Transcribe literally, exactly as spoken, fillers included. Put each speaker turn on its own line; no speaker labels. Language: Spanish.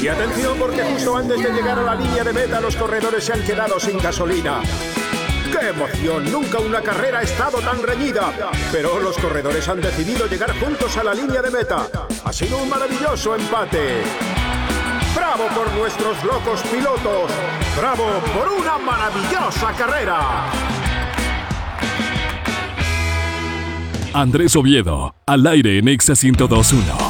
Y atención, porque justo antes de llegar a la línea de meta, los corredores se han quedado sin gasolina. ¡Qué emoción! Nunca una carrera ha estado tan reñida. Pero los corredores han decidido llegar juntos a la línea de meta. Ha sido un maravilloso empate. ¡Bravo por nuestros locos pilotos! ¡Bravo por una maravillosa carrera!
Andrés Oviedo, al aire en Exa ciento dos punto uno.